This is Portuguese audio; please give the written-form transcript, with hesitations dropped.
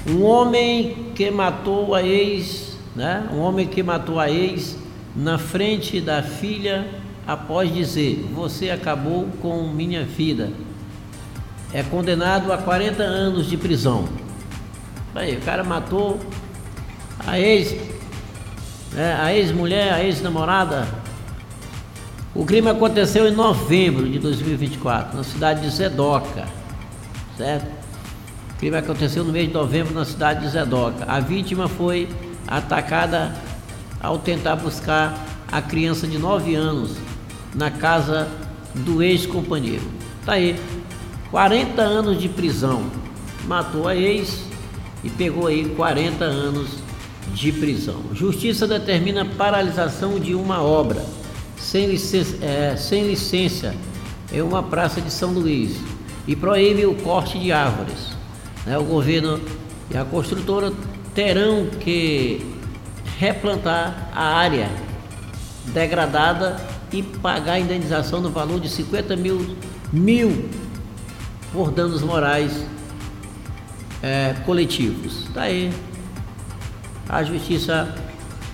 Um homem que matou a ex, né? Um homem que matou a ex na frente da filha após dizer: você acabou com minha vida, é condenado a 40 anos de prisão. Aí, o cara matou a ex, a ex-mulher, a ex-namorada. O crime aconteceu em novembro de 2024, na cidade de Zedoca, certo? O crime aconteceu no mês de novembro na cidade de Zedoca. A vítima foi atacada ao tentar buscar a criança de 9 anos na casa do ex-companheiro. Tá aí, 40 anos de prisão. Matou a ex e pegou aí 40 anos de prisão. Justiça determina paralisação de uma obra sem licença em uma praça de São Luís e proíbe o corte de árvores. O governo e a construtora terão que replantar a área degradada e pagar a indenização no valor de 50 mil por danos morais coletivos. Tá aí, a justiça